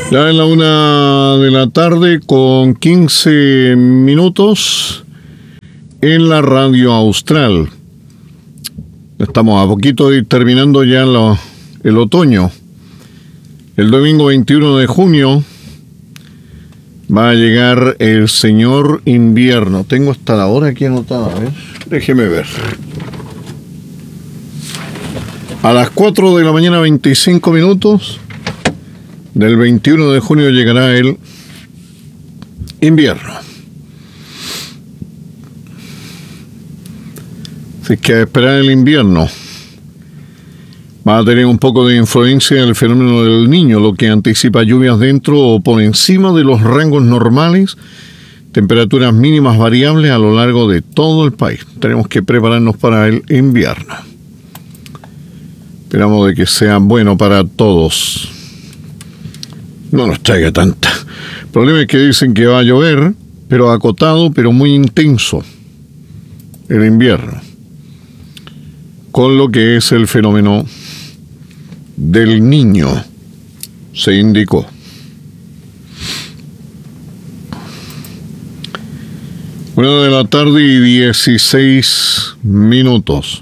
Ya es la 1 de la tarde con 15 minutos en la Radio Austral. Estamos a poquito de ir terminando ya el otoño. El domingo 21 de junio va a llegar el señor invierno. Tengo hasta la hora aquí anotada, a ver. Déjeme ver. A las 4 de la mañana, 25 minutos del 21 de junio llegará el invierno. Así que a esperar el invierno. Va a tener un poco de influencia el fenómeno del Niño, lo que anticipa lluvias dentro o por encima de los rangos normales, temperaturas mínimas variables a lo largo de todo el país. Tenemos que prepararnos para el invierno. Esperamos de que sea bueno para todos. No nos traiga tanta. El problema es que dicen que va a llover, pero acotado, pero muy intenso, el invierno. Con lo que es el fenómeno del Niño, se indicó. Una de la tarde y 16 minutos.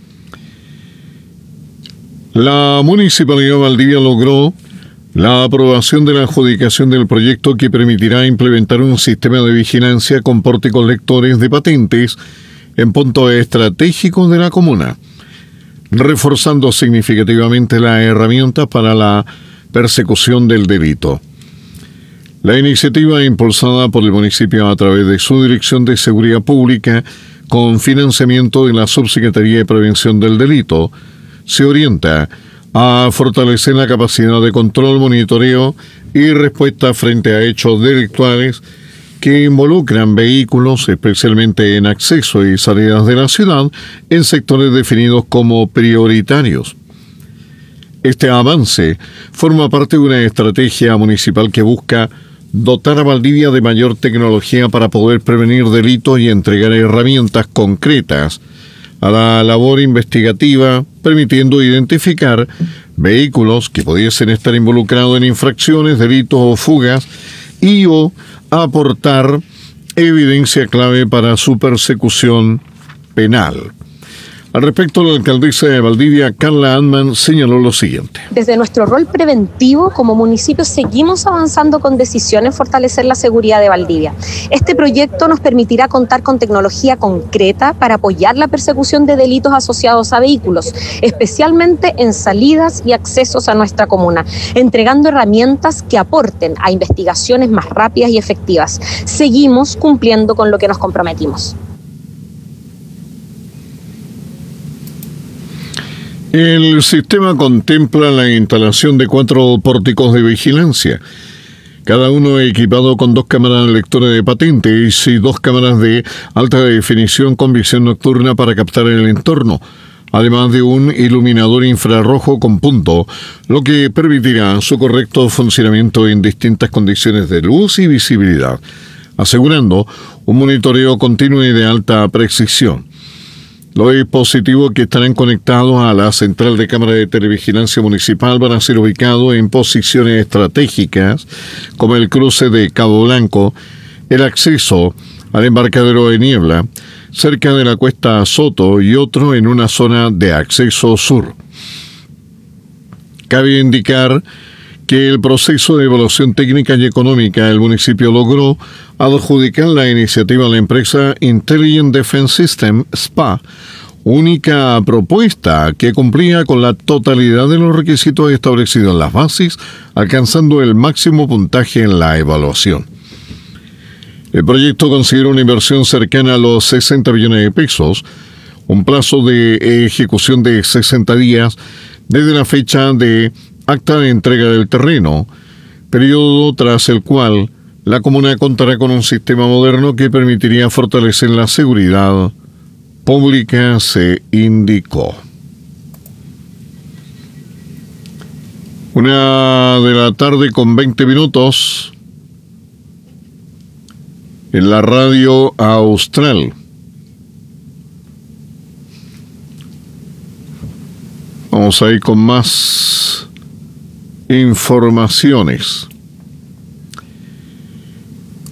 La Municipalidad de Valdivia logró la aprobación de la adjudicación del proyecto que permitirá implementar un sistema de vigilancia con pórticos lectores de patentes en puntos estratégicos de la comuna, reforzando significativamente las herramientas para la persecución del delito. La iniciativa, impulsada por el municipio a través de su Dirección de Seguridad Pública, con financiamiento de la Subsecretaría de Prevención del Delito, se orienta a fortalecer la capacidad de control, monitoreo y respuesta frente a hechos delictuales que involucran vehículos, especialmente en acceso y salidas de la ciudad, en sectores definidos como prioritarios. Este avance forma parte de una estrategia municipal que busca dotar a Valdivia de mayor tecnología para poder prevenir delitos y entregar herramientas concretas a la labor investigativa, permitiendo identificar vehículos que pudiesen estar involucrados en infracciones, delitos o fugas y o aportar evidencia clave para su persecución penal. Al respecto, la alcaldesa de Valdivia, Carla Antman, señaló lo siguiente. Desde nuestro rol preventivo como municipio seguimos avanzando con decisión en fortalecer la seguridad de Valdivia. Este proyecto nos permitirá contar con tecnología concreta para apoyar la persecución de delitos asociados a vehículos, especialmente en salidas y accesos a nuestra comuna, entregando herramientas que aporten a investigaciones más rápidas y efectivas. Seguimos cumpliendo con lo que nos comprometimos. El sistema contempla la instalación de 4 pórticos de vigilancia, cada uno equipado con 2 cámaras lectoras de patentes y 2 cámaras de alta definición con visión nocturna para captar el entorno, además de un iluminador infrarrojo con punto, lo que permitirá su correcto funcionamiento en distintas condiciones de luz y visibilidad, asegurando un monitoreo continuo y de alta precisión. Los dispositivos que estarán conectados a la central de cámara de televigilancia municipal van a ser ubicados en posiciones estratégicas, como el cruce de Cabo Blanco, el acceso al embarcadero de Niebla, cerca de la cuesta Soto y otro en una zona de acceso sur. Cabe indicar que el proceso de evaluación técnica y económica del municipio logró adjudicar la iniciativa a la empresa Intelligent Defense System, SPA, única propuesta que cumplía con la totalidad de los requisitos establecidos en las bases, alcanzando el máximo puntaje en la evaluación. El proyecto considera una inversión cercana a los 60 millones de pesos, un plazo de ejecución de 60 días desde la fecha de acta de entrega del terreno, periodo tras el cual la comuna contará con un sistema moderno que permitiría fortalecer la seguridad pública, se indicó. 1 con 20 minutos en la Radio Austral. Vamos a ir con más informaciones.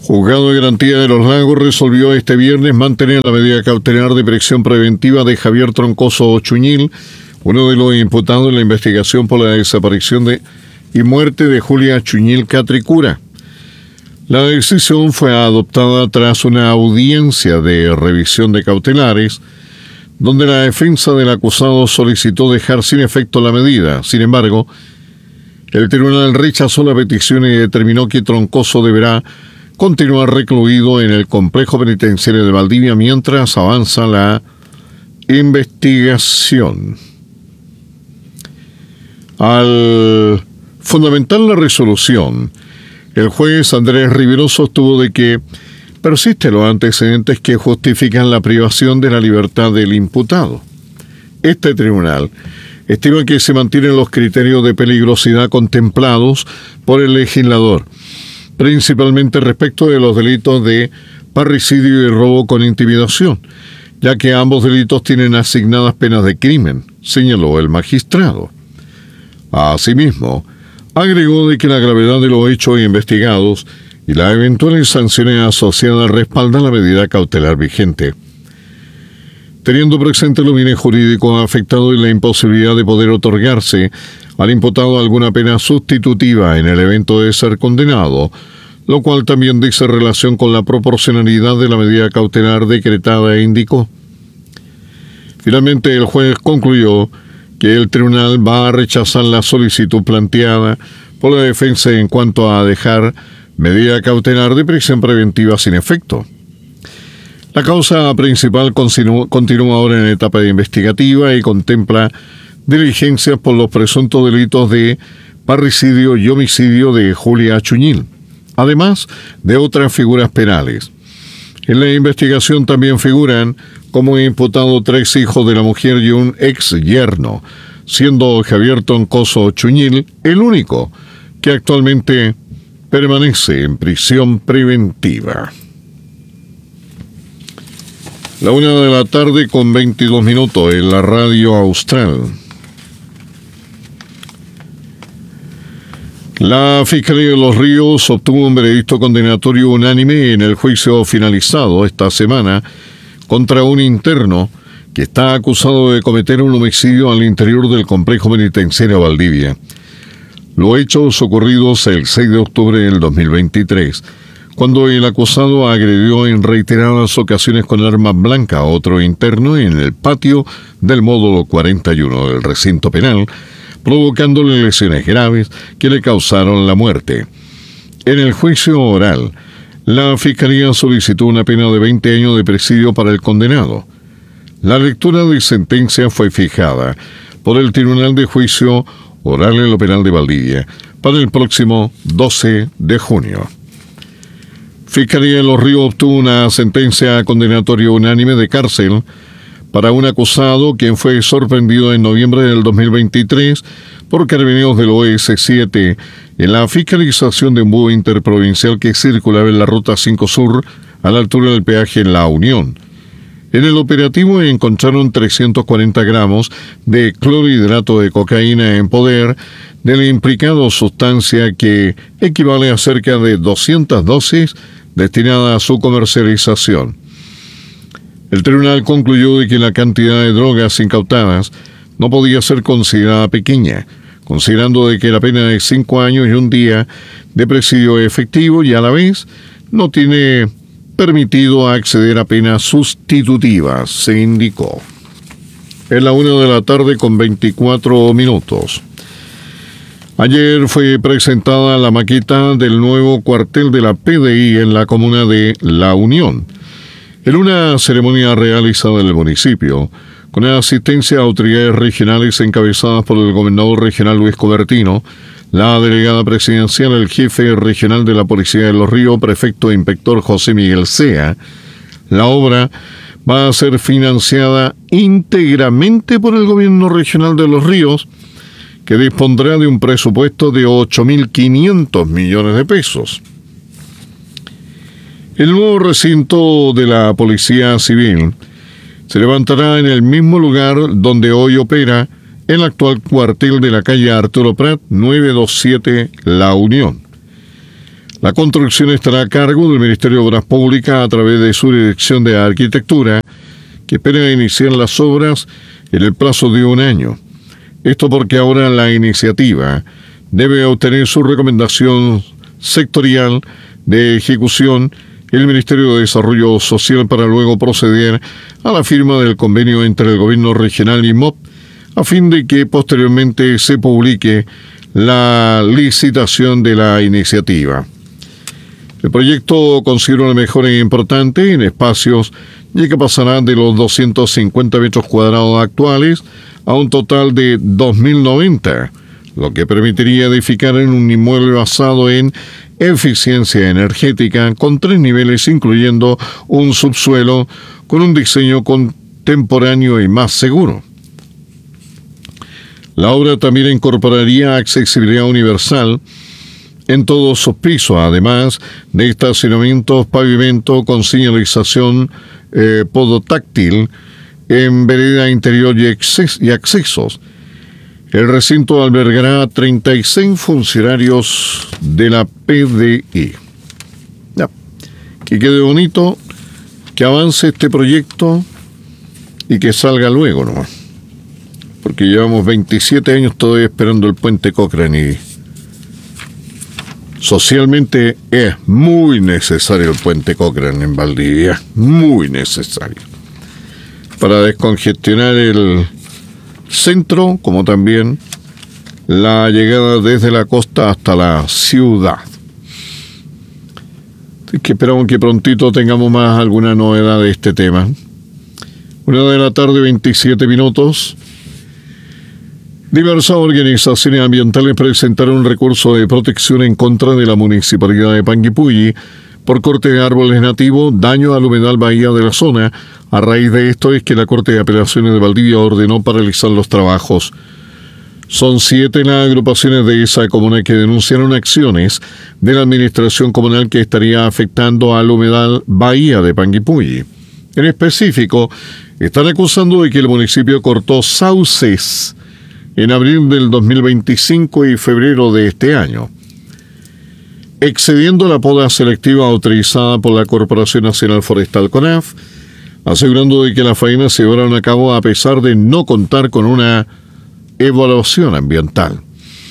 Juzgado de Garantía de los Lagos resolvió este viernes mantener la medida cautelar de prisión preventiva de Javier Troncoso Chuñil, uno de los imputados en la investigación por la desaparición y muerte de Julia Chuñil Catricura. La decisión fue adoptada tras una audiencia de revisión de cautelares, donde la defensa del acusado solicitó dejar sin efecto la medida. Sin embargo, el tribunal rechazó la petición y determinó que Troncoso deberá continuar recluido en el complejo penitenciario de Valdivia mientras avanza la investigación. Al fundamentar la resolución, el juez Andrés Rivero sostuvo de que persisten los antecedentes que justifican la privación de la libertad del imputado. Este tribunal estima que se mantienen los criterios de peligrosidad contemplados por el legislador, principalmente respecto de los delitos de parricidio y robo con intimidación, ya que ambos delitos tienen asignadas penas de crimen, señaló el magistrado. Asimismo, agregó de que la gravedad de los hechos investigados y las eventuales sanciones asociadas respaldan la medida cautelar vigente. Teniendo presente los bienes jurídicos afectados y la imposibilidad de poder otorgarse al imputado alguna pena sustitutiva en el evento de ser condenado, lo cual también dice relación con la proporcionalidad de la medida cautelar decretada e indicó. Finalmente, el juez concluyó que el tribunal va a rechazar la solicitud planteada por la defensa en cuanto a dejar medida cautelar de prisión preventiva sin efecto. La causa principal continúa ahora en etapa investigativa y contempla diligencias por los presuntos delitos de parricidio y homicidio de Julia Chuñil, además de otras figuras penales. En la investigación también figuran como imputados 3 hijos de la mujer y un ex yerno, siendo Javier Troncoso Chuñil el único que actualmente permanece en prisión preventiva. 1:00 con 22 minutos en la Radio Austral. La Fiscalía de Los Ríos obtuvo un veredicto condenatorio unánime en el juicio finalizado esta semana contra un interno que está acusado de cometer un homicidio al interior del complejo penitenciario Valdivia. Los hechos ocurridos el 6 de octubre del 2023, cuando el acusado agredió en reiteradas ocasiones con arma blanca a otro interno en el patio del módulo 41 del recinto penal, provocándole lesiones graves que le causaron la muerte. En el juicio oral, la Fiscalía solicitó una pena de 20 años de presidio para el condenado. La lectura de sentencia fue fijada por el Tribunal de Juicio Oral en lo Penal de Valdivia para el próximo 12 de junio. Fiscalía de Los Ríos obtuvo una sentencia condenatoria unánime de cárcel para un acusado quien fue sorprendido en noviembre del 2023 por carabineros del OS7 en la fiscalización de un bus interprovincial que circulaba en la Ruta 5 Sur a la altura del peaje en La Unión. En el operativo encontraron 340 gramos de clorhidrato de cocaína en poder del implicado, sustancia que equivale a cerca de 200 dosis destinadas a su comercialización. El tribunal concluyó de que la cantidad de drogas incautadas no podía ser considerada pequeña, considerando de que la pena de 5 años y 1 día de presidio efectivo y a la vez no tiene permitido acceder a penas sustitutivas, se indicó. Es 1:00 con 24 minutos. Ayer fue presentada la maqueta del nuevo cuartel de la PDI en la comuna de La Unión, en una ceremonia realizada en el municipio, con la asistencia de autoridades regionales encabezadas por el gobernador regional Luis Cobertino, la delegada presidencial, el jefe regional de la Policía de Los Ríos, prefecto e inspector José Miguel Sea. La obra va a ser financiada íntegramente por el gobierno regional de Los Ríos, que dispondrá de un presupuesto de 8.500 millones de pesos. El nuevo recinto de la Policía Civil se levantará en el mismo lugar donde hoy opera el actual cuartel de la calle Arturo Prat, 927 La Unión. La construcción estará a cargo del Ministerio de Obras Públicas a través de su Dirección de Arquitectura, que espera iniciar las obras en el plazo de un año. Esto porque ahora la iniciativa debe obtener su recomendación sectorial de ejecución el Ministerio de Desarrollo Social para luego proceder a la firma del convenio entre el Gobierno Regional y MOP a fin de que posteriormente se publique la licitación de la iniciativa. El proyecto considera una mejora importante en espacios ya que pasará de los 250 metros cuadrados actuales a un total de 2.090, lo que permitiría edificar en un inmueble basado en eficiencia energética con 3 niveles incluyendo un subsuelo con un diseño contemporáneo y más seguro. La obra también incorporaría accesibilidad universal en todos sus pisos, además de estacionamientos, pavimento con señalización podotáctil en vereda interior y accesos. El recinto albergará 36 funcionarios de la PDI. Ya. Que quede bonito, que avance este proyecto y que salga luego nomás. Porque llevamos 27 años todavía esperando el puente Cochrane y socialmente es muy necesario el puente Cochrane en Valdivia, muy necesario, para descongestionar el centro, como también la llegada desde la costa hasta la ciudad. Así que esperamos que prontito tengamos más alguna novedad de este tema. 1:00 p.m, 27 minutos. Diversas organizaciones ambientales presentaron un recurso de protección en contra de la municipalidad de Panguipulli por corte de árboles nativos, daño al humedal bahía de la zona. A raíz de esto es que la Corte de Apelaciones de Valdivia ordenó paralizar los trabajos. Son 7 las agrupaciones de esa comuna que denunciaron acciones de la administración comunal que estaría afectando al humedal bahía de Panguipulli. En específico, están acusando de que el municipio cortó sauces en abril del 2025 y febrero de este año, excediendo la poda selectiva autorizada por la Corporación Nacional Forestal CONAF, asegurando de que las faenas se llevaron a cabo a pesar de no contar con una evaluación ambiental.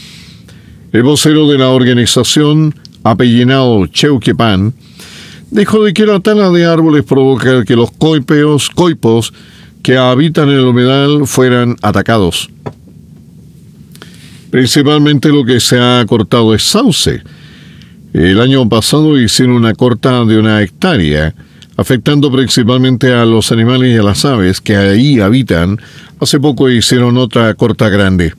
El vocero de la organización, apellinado Cheuquepan, dijo de que la tala de árboles provoca que los coipos que habitan en el humedal fueran atacados. Principalmente lo que se ha cortado es sauce. El año pasado hicieron una corta de 1 hectárea, afectando principalmente a los animales y a las aves que ahí habitan. Hace poco hicieron otra corta grande.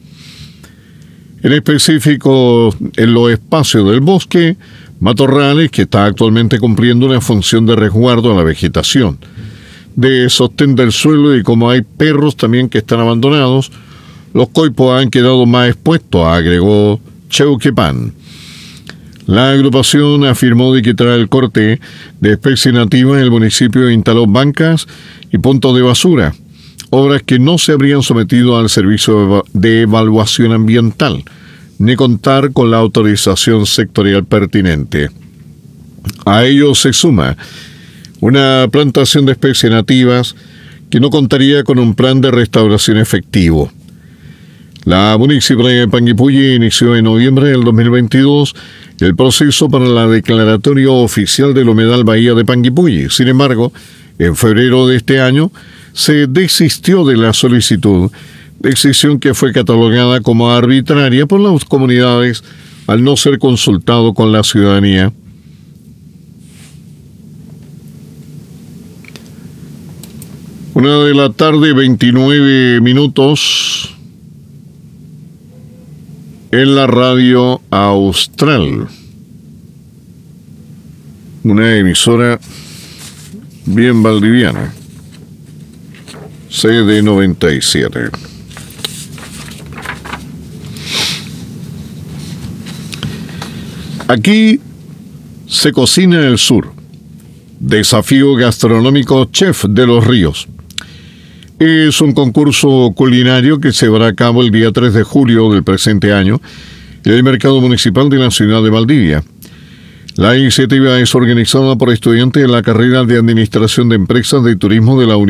En específico, en los espacios del bosque, matorrales, que está actualmente cumpliendo una función de resguardo a la vegetación, de sostén del suelo, y como hay perros también que están abandonados, los coipos han quedado más expuestos, agregó Cheuquepan. La agrupación afirmó de que tras el corte de especies nativas el municipio instaló bancas y puntos de basura, obras que no se habrían sometido al servicio de evaluación ambiental, ni contar con la autorización sectorial pertinente. A ello se suma una plantación de especies nativas que no contaría con un plan de restauración efectivo. La municipalidad de Panguipulli inició en noviembre del 2022 el proceso para la declaratoria oficial del humedal bahía de Panguipulli. Sin embargo, en febrero de este año se desistió de la solicitud, decisión que fue catalogada como arbitraria por las comunidades al no ser consultado con la ciudadanía. Una de la tarde, 29 minutos, en la radio Austral, una emisora bien valdiviana, CD97. Aquí se cocina el sur. Desafío gastronómico Chef de los Ríos. Es un concurso culinario que se llevará a cabo el día 3 de julio del presente año en el mercado municipal de la ciudad de Valdivia. La iniciativa es organizada por estudiantes de la carrera de Administración de Empresas de Turismo de la Universidad